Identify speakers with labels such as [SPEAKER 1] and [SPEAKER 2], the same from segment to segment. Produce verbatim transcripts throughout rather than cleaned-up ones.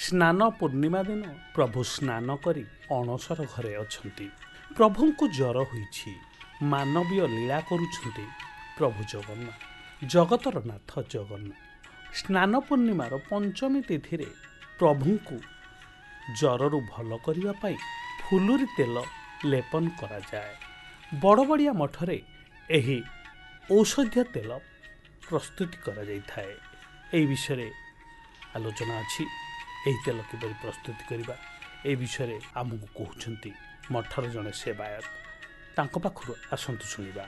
[SPEAKER 1] ସ୍ନାନ ପୂର୍ଣ୍ଣିମା ଦିନ ପ୍ରଭୁ ସ୍ନାନ କରି ଅଣସର ଘରେ ଅଛନ୍ତି। ପ୍ରଭୁଙ୍କୁ ଜ୍ୱର ହୋଇଛି। ମାନବୀୟ ଲୀଳା କରୁଛନ୍ତି ପ୍ରଭୁ ଜଗନ୍ନାଥ, ଜଗତର ନାଥ ଜଗନ୍ନାଥ। ସ୍ନାନ ପୂର୍ଣ୍ଣିମାର ପଞ୍ଚମୀ ତିଥିରେ ପ୍ରଭୁଙ୍କୁ ଜ୍ୱରରୁ ଭଲ କରିବା ପାଇଁ ଫୁଲୁରି ତେଲ ଲେପନ କରାଯାଏ। ବଡ଼ବଡ଼ିଆ ମଠରେ ଏହି ଔଷଧୀୟ ତେଲ ପ୍ରସ୍ତୁତି କରାଯାଇଥାଏ। ଏହି ବିଷୟରେ ଆଲୋଚନା ଅଛି। ଏହି ତେଲ କିପରି ପ୍ରସ୍ତୁତି କରିବା, ଏ ବିଷୟରେ ଆମକୁ କହୁଛନ୍ତି ମଠର ଜଣେ ସେବାୟତ। ତାଙ୍କ ପାଖରୁ ଆସନ୍ତୁ ଶୁଣିବା।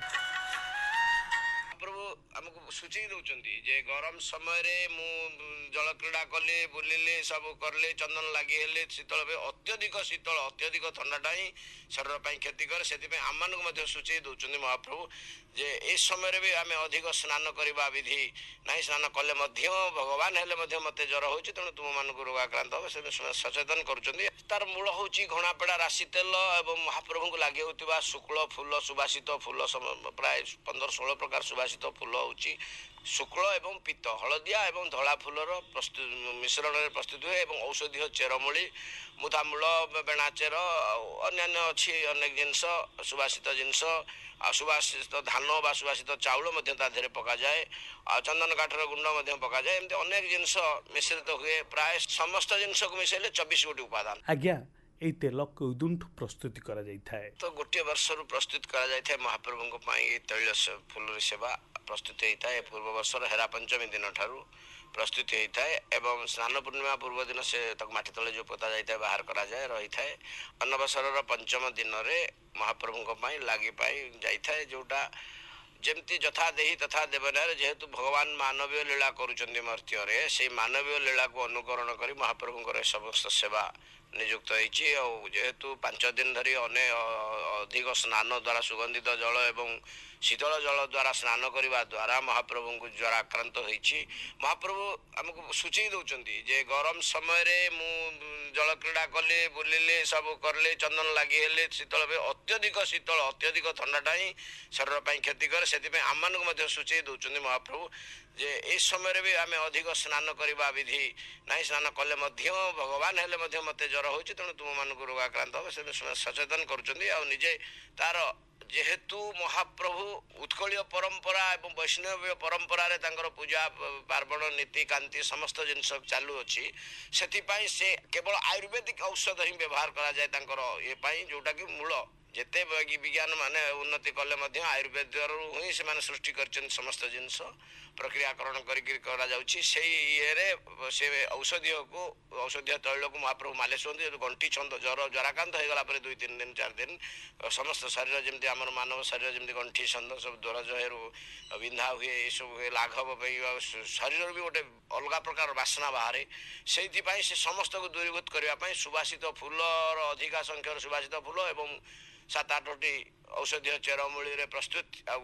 [SPEAKER 2] ପ୍ରଭୁ ଆମକୁ ସୂଚେଇ ଦେଉଛନ୍ତି ଯେ ଗରମ ସମୟରେ ମୁଁ ଜଳ କ୍ରୀଡ଼ା କଲି, ବୁଲିଲି, ସବୁ କରିଲି, ଚନ୍ଦନ ଲାଗି ହେଲି, ଶୀତଳ ଅତ୍ୟଧିକ ଶୀତଳ ଅତ୍ୟଧିକ ଥଣ୍ଡାଟା ହିଁ ଶରୀର ପାଇଁ କ୍ଷତି କରେ। ସେଥିପାଇଁ ଆମମାନଙ୍କୁ ମଧ୍ୟ ସୂଚେଇ ଦେଉଛନ୍ତି ମହାପ୍ରଭୁ ଯେ ଏ ସମୟରେ ବି ଆମେ ଅଧିକ ସ୍ନାନ କରିବା ବିଧି ନାହିଁ। ସ୍ନାନ କଲେ ମଧ୍ୟ ଭଗବାନ ହେଲେ ମଧ୍ୟ ମୋତେ ଜ୍ୱର ହେଉଛି, ତେଣୁ ତୁମମାନଙ୍କୁ ରୋଗ ଆକ୍ରାନ୍ତ ହେବ, ସେ ସଚେତନ କରୁଛନ୍ତି। ତାର ମୂଳ ହେଉଛି ଘଣାପେଡ଼ା ରାଶି ତେଲ ଏବଂ ମହାପ୍ରଭୁଙ୍କୁ ଲାଗି ହେଉଥିବା ଶୁକ୍ଳ ଫୁଲ, ସୁବାସିତ ଫୁଲ, ପ୍ରାୟ ପନ୍ଦର ଷୋହଳ ପ୍ରକାର ସୁବାସିତ ଫୁଲ ହେଉଛି ଶୁକ୍ଳ ଏବଂ ପିତ, ହଳଦିଆ ଏବଂ ଧଳା ଫୁଲର ମିଶ୍ରଣରେ ପ୍ରସ୍ତୁତ ହୁଏ ଏବଂ ଔଷଧୀୟ ଚେରମୂଳି, ମୁଥାମୂଳ, ବେଣାଚେର ଆଉ ଅନ୍ୟାନ୍ୟ ଅଛି ଅନେକ ଜିନିଷ, ସୁବାସିତ ଜିନିଷ ଆଉ ସୁବାସିତ ଧାନ ବା ସୁବାସିତ ଚାଉଳ ମଧ୍ୟ ତା ଦେହରେ ପକାଯାଏ, ଆଉ ଚନ୍ଦନ କାଠର ଗୁଣ୍ଡ ମଧ୍ୟ ପକାଯାଏ। ଏମିତି ଅନେକ ଜିନିଷ ମିଶ୍ରିତ ହୁଏ। ପ୍ରାୟ ସମସ୍ତ ଜିନିଷକୁ ମିଶାଇଲେ ଚବିଶ ଗୋଟି ଉପାଦାନ।
[SPEAKER 1] ଆଜ୍ଞା, ଏହି ତେଲ କେଉଁଦିନଠୁ ପ୍ରସ୍ତୁତି କରାଯାଇଥାଏ?
[SPEAKER 2] ତ ଗୋଟିଏ ବର୍ଷରୁ ପ୍ରସ୍ତୁତ କରାଯାଇଥାଏ ମହାପ୍ରଭୁଙ୍କ ପାଇଁ। ଏହି ତୈଳ ଫୁଲୁରି ସେବା ପ୍ରସ୍ତୁତ ହୋଇଥାଏ ପୂର୍ବ ବର୍ଷର ହେରା ପଞ୍ଚମୀ ଦିନ ଠାରୁ ପ୍ରସ୍ତୁତି ହୋଇଥାଏ ଏବଂ ସ୍ନାନ ପୂର୍ଣ୍ଣିମା ପୂର୍ବ ଦିନ ସେ ତାକୁ ମାଟି ତଳେ ଯେଉଁ ପୋତା ଯାଇଥାଏ ବାହାର କରାଯାଏ, ରହିଥାଏ। ଅନବସରର ପଞ୍ଚମ ଦିନରେ ମହାପ୍ରଭୁଙ୍କ ପାଇଁ ଲାଗି ପାଇଁ ଯାଇଥାଏ, ଯେଉଁଟା ଯେମିତି ଯଥା ଦେହି ତଥା ଦେବନାରେ ଯେହେତୁ ଭଗବାନ ମାନବୀୟ ଲୀଳା କରୁଛନ୍ତି ମର୍ତ୍ତ୍ୟରେ, ସେଇ ମାନବୀୟ ଲୀଳାକୁ ଅନୁକରଣ କରି ମହାପ୍ରଭୁଙ୍କର ଏ ସମସ୍ତ ସେବା ନିଯୁକ୍ତ ହୋଇଛି। ଆଉ ଯେହେତୁ ପାଞ୍ଚ ଦିନ ଧରି ଅନେକ ଅଧିକ ସ୍ନାନ ଦ୍ୱାରା ସୁଗନ୍ଧିତ ଜଳ ଏବଂ ଶୀତଳ ଜଳ ଦ୍ୱାରା ସ୍ନାନ କରିବା ଦ୍ୱାରା ମହାପ୍ରଭୁଙ୍କୁ ଜ୍ୱର ଆକ୍ରାନ୍ତ ହୋଇଛି। ମହାପ୍ରଭୁ ଆମକୁ ସୂଚେଇ ଦେଉଛନ୍ତି ଯେ ଗରମ ସମୟରେ ମୁଁ ଜଳ କ୍ରୀଡ଼ା କଲି, ବୁଲିଲି, ସବୁ କରିଲି, ଚନ୍ଦନ ଲାଗି ହେଲି, ଶୀତଳ ଅତ୍ୟଧିକ ଶୀତଳ ଅତ୍ୟଧିକ ଥଣ୍ଡାଟା ହିଁ ଶରୀର ପାଇଁ କ୍ଷତି କରେ। ସେଥିପାଇଁ ଆମମାନଙ୍କୁ ମଧ୍ୟ ସୂଚେଇ ଦେଉଛନ୍ତି ମହାପ୍ରଭୁ ଯେ ଏ ସମୟରେ ବି ଆମେ ଅଧିକ ସ୍ନାନ କରିବା ବିଧି ନାହିଁ। ସ୍ନାନ କଲେ ମଧ୍ୟ ଭଗବାନ ହେଲେ ମଧ୍ୟ ମୋତେ ଜ୍ୱର ହେଉଛି, ତେଣୁ ତୁମମାନଙ୍କୁ ରୋଗ ଆକ୍ରାନ୍ତ ହେବ, ସେ ସଚେତନ କରୁଛନ୍ତି। ଆଉ ନିଜେ ତାର ଯେହେତୁ ମହାପ୍ରଭୁ ଉତ୍କଳୀୟ ପରମ୍ପରା ଏବଂ ବୈଷ୍ଣବୀୟ ପରମ୍ପରାରେ ତାଙ୍କର ପୂଜା ପାର୍ବଣ ନୀତିକାନ୍ତି ସମସ୍ତ ଜିନିଷ ଚାଲୁଅଛି, ସେଥିପାଇଁ ସେ କେବଳ ଆୟୁର୍ବେଦିକ ଔଷଧ ହିଁ ବ୍ୟବହାର କରାଯାଏ ତାଙ୍କର ଇଏ ପାଇଁ, ଯେଉଁଟାକି ମୂଳ। ଯେତେ ବିଜ୍ଞାନ ମାନେ ଉନ୍ନତି କଲେ ମଧ୍ୟ ଆୟୁର୍ବେଦରୁ ହିଁ ସେମାନେ ସୃଷ୍ଟି କରିଛନ୍ତି ସମସ୍ତ ଜିନିଷ ପ୍ରକ୍ରିୟାକରଣ କରିକି କରାଯାଉଛି। ସେଇ ଇଏରେ ସେ ଔଷଧୀୟକୁ ଔଷଧୀୟ ତୈଳକୁ ମହାପ୍ରଭୁ ମାଲିସ ହୁଅନ୍ତି। ଗଣ୍ଠି ଛନ୍ଦ ଜ୍ୱର ଜ୍ୱରାକ୍ରାନ୍ତ ହେଇଗଲା ପରେ ଦୁଇ ତିନି ଦିନ ଚାରି ଦିନ ସମସ୍ତ ଶରୀର ଯେମିତି ଆମର ମାନବ ଶରୀର ଯେମିତି ଗଣ୍ଠି ଛନ୍ଦ ସବୁ ଦରଜ ହେରୁ ବିନ୍ଧା ହୁଏ, ଏସବୁ ହୁଏ, ଲାଘବ ପାଇଁ ଶରୀରରୁ ବି ଗୋଟେ ଅଲଗା ପ୍ରକାର ବାସ୍ନା ବାହାରେ। ସେଇଥିପାଇଁ ସେ ସମସ୍ତକୁ ଦୂରୀଭୂତ କରିବା ପାଇଁ ସୁବାସିତ ଫୁଲର ଅଧିକା ସଂଖ୍ୟାର ସୁବାସିତ ଫୁଲ ଏବଂ ସାତ ଆଠଟି ଔଷଧୀୟ ଚେରମୂଳିରେ ପ୍ରସ୍ତୁତ। ଆଉ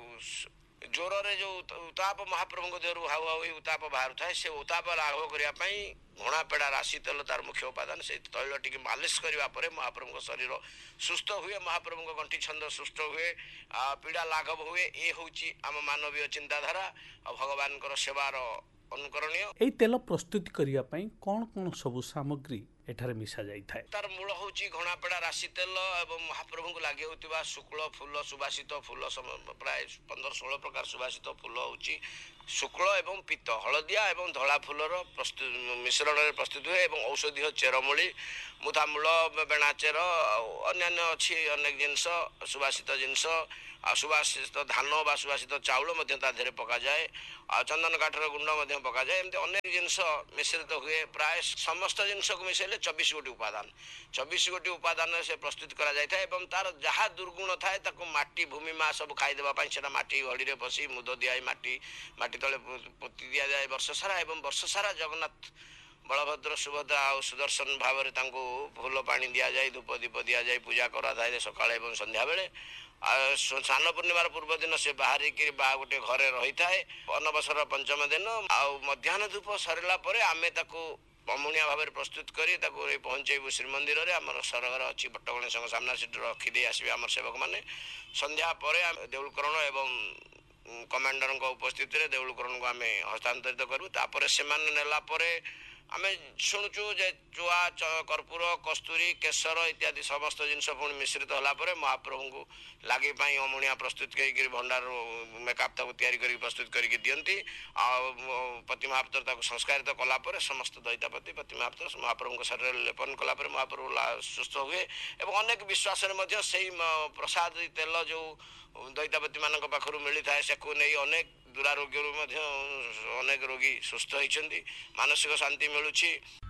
[SPEAKER 2] ଜ୍ୱରରେ ଯେଉଁ ଉତ୍ତାପ ମହାପ୍ରଭୁଙ୍କ ଦେହରୁ ହାଉ ହାଉ ହୋଇ ଉତ୍ତାପ ବାହାରୁଥାଏ, ସେ ଉତ୍ତାପ ଲାଘବ କରିବା ପାଇଁ ଘଣାପେଡ଼ା ରାଶି ତେଲ ତାର ମୁଖ୍ୟ ଉପାଦାନ। ସେଇ ତୈଳ ଟିକେ ମାଲିସ କରିବା ପରେ ମହାପ୍ରଭୁଙ୍କ ଶରୀର ସୁସ୍ଥ ହୁଏ, ମହାପ୍ରଭୁଙ୍କ ଗଣ୍ଠି ଛନ୍ଦ ସୁସ୍ଥ ହୁଏ, ପୀଡ଼ା ଲାଘବ ହୁଏ। ଏ ହେଉଛି ଆମ ମାନବୀୟ ଚିନ୍ତାଧାରା ଆଉ ଭଗବାନଙ୍କର ସେବାର ଅନୁକରଣୀୟ।
[SPEAKER 1] ଏହି ତେଲ ପ୍ରସ୍ତୁତି କରିବା ପାଇଁ କ'ଣ କ'ଣ ସବୁ ସାମଗ୍ରୀ ଏଠାରେ ମିଶା ଯାଇଥାଏ?
[SPEAKER 2] ତାର ମୂଳ ହେଉଛି ଘଣାପେଡ଼ା ରାଶି ତେଲ ଏବଂ ମହାପ୍ରଭୁଙ୍କୁ ଲାଗି ହେଉଥିବା ଶୁକ୍ଳ ଫୁଲ, ସୁବାସିତ ଫୁଲ, ପ୍ରାୟ ପନ୍ଦର ଷୋହଳ ପ୍ରକାର ସୁବାସିତ ଫୁଲ ହେଉଛି ଶୁକ୍ଳ ଏବଂ ପିତ, ହଳଦିଆ ଏବଂ ଧଳା ଫୁଲର ମିଶ୍ରଣରେ ପ୍ରସ୍ତୁତ ହୁଏ ଏବଂ ଔଷଧୀୟ ଚେରମୂଳି, ମୁଥାମୂଳ, ବେଣାଚେର ଆଉ ଅନ୍ୟାନ୍ୟ ଅଛି ଅନେକ ଜିନିଷ, ସୁବାସିତ ଜିନିଷ ଆଉ ସୁବାସିତ ଧାନ ବା ସୁବାସିତ ଚାଉଳ ମଧ୍ୟ ତା ଦେହରେ ପକାଯାଏ, ଆଉ ଚନ୍ଦନ କାଠର ଗୁଣ୍ଡ ମଧ୍ୟ ପକାଯାଏ। ଏମିତି ଅନେକ ଜିନିଷ ମିଶ୍ରିତ ହୁଏ। ପ୍ରାୟ ସମସ୍ତ ଜିନିଷକୁ ମିଶାଇଲେ ଚବିଶ ଗୋଟି ଉପାଦାନ ଚବିଶ ଗୋଟି ଉପାଦାନରେ ସେ ପ୍ରସ୍ତୁତ କରାଯାଇଥାଏ ଏବଂ ତାର ଯାହା ଦୁର୍ଗୁଣ ଥାଏ ତାକୁ ମାଟି ଭୂମି ମା ସବୁ ଖାଇଦେବା ପାଇଁ ସେଟା ମାଟି ଘଡ଼ିରେ ପଶି ମୁଦ ଦିଆଇ ମାଟି ମାଟି ତଳେ ପୋତି ଦିଆଯାଏ ବର୍ଷ ସାରା ଏବଂ ବର୍ଷ ସାରା ଜଗନ୍ନାଥ, ବଳଭଦ୍ର, ସୁଭଦ୍ରା ଆଉ ସୁଦର୍ଶନ ଭାବରେ ତାଙ୍କୁ ଫୁଲ ପାଣି ଦିଆଯାଇ, ଧୂପ ଦୀପ ଦିଆଯାଇ ପୂଜା କରାଯାଏ ସକାଳେ ଏବଂ ସନ୍ଧ୍ୟାବେଳେ। ଆଉ ସ୍ନାନ ପୂର୍ଣ୍ଣିମାର ପୂର୍ବ ଦିନ ସେ ବାହାରିକି ବା ଗୋଟେ ଘରେ ରହିଥାଏ ଅନବସର ପଞ୍ଚମ ଦିନ। ଆଉ ମଧ୍ୟାହ୍ନ ଧୂପ ସରିଲା ପରେ ଆମେ ତାକୁ ବମୁଣିଆ ଭାବରେ ପ୍ରସ୍ତୁତ କରି ତାକୁ ପହଞ୍ଚେଇବୁ ଶ୍ରୀମନ୍ଦିରରେ। ଆମର ସରଘର ଅଛି ବଟଗଣେଶଙ୍କ ସାମ୍ନା, ସେଠି ରଖିଦେଇ ଆସିବେ ଆମର ସେବକମାନେ। ସନ୍ଧ୍ୟା ପରେ ଆମେ ଦେଉଳକରଣ ଏବଂ କମାଣ୍ଡରଙ୍କ ଉପସ୍ଥିତିରେ ଦେଉଳକରଣକୁ ଆମେ ହସ୍ତାନ୍ତରିତ କରିବୁ। ତାପରେ ସେମାନେ ନେଲା ପରେ ଆମେ ଶୁଣୁଛୁ ଯେ ଚୁଆ କର୍ପୂର କସ୍ତୁରୀ କେଶର ଇତ୍ୟାଦି ସମସ୍ତ ଜିନିଷ ପୁଣି ମିଶ୍ରିତ ହେଲା ପରେ ମହାପ୍ରଭୁଙ୍କୁ ଲାଗି ପାଇଁ ଅମୁଣିଆ ପ୍ରସ୍ତୁତ କରିକି ଭଣ୍ଡାର ମେକଅପ୍ ତାକୁ ତିଆରି କରିକି ପ୍ରସ୍ତୁତ କରିକି ଦିଅନ୍ତି। ଆଉ ପତି ମହାପାତ୍ର ତାକୁ ସଂସ୍କାରିତ କଲା ପରେ ସମସ୍ତ ଦଇତାପତି ପତି ମହାପାତ୍ର ମହାପ୍ରଭୁଙ୍କ ଶରୀରରେ ଲେପନ କଲା ପରେ ମହାପ୍ରଭୁ ସୁସ୍ଥ ହୁଏ। ଏବଂ ଅନେକ ବିଶ୍ୱାସରେ ମଧ୍ୟ ସେଇ ପ୍ରସାଦ ତେଲ ଯେଉଁ ଦଇତାପତି ମାନଙ୍କ ପାଖରୁ ମିଳିଥାଏ ସେକୁ ନେଇ ଅନେକ ଦୁରାରୋଗ୍ୟରୁ ମଧ୍ୟ ଅନେକ ରୋଗୀ ସୁସ୍ଥ ହୋଇଛନ୍ତି, ମାନସିକ ଶାନ୍ତି ମିଳୁଛି।